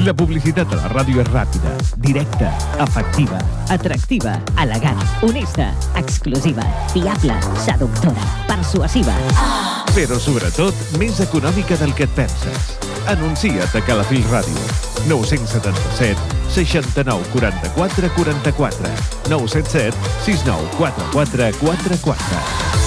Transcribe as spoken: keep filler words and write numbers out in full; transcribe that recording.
La publicitat a la ràdio és ràpida, directa, efectiva, atractiva, elegant, honesta, exclusiva, fiable, seductora, persuasiva. però sobretot més econòmica del que et penses. Anuncia't a Calafell Ràdio. nou set set, seixanta-nou, quaranta-quatre, quaranta-quatre. nou set set, sis nou quatre quatre quatre quatre.